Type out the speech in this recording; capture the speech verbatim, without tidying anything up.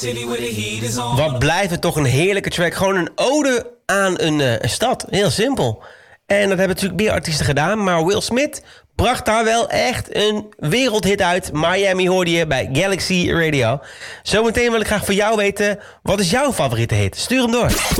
Wat blijft het toch een heerlijke track. Gewoon een ode aan een, uh, een stad. Heel simpel. En dat hebben natuurlijk meer artiesten gedaan. Maar Will Smith bracht daar wel echt een wereldhit uit. Miami hoorde je bij Galaxy Radio. Zometeen wil ik graag van jou weten, wat is jouw favoriete hit? Stuur hem door.